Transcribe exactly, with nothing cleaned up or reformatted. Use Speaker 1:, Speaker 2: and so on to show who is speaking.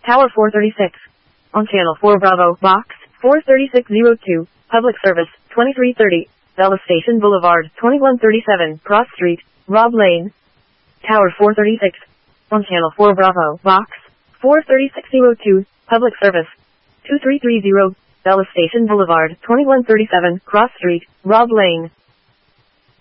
Speaker 1: Tower four thirty-six. On Channel four Bravo, Box four thirty-six oh two, Public Service, twenty-three thirty, Bella Station Boulevard, twenty-one thirty-seven, Cross Street, Rob Lane. Tower four thirty-six. On Channel four Bravo, Box four thirty-six oh two, Public Service, two three three zero, Bella Station Boulevard, twenty-one thirty-seven, Cross Street, Rob Lane.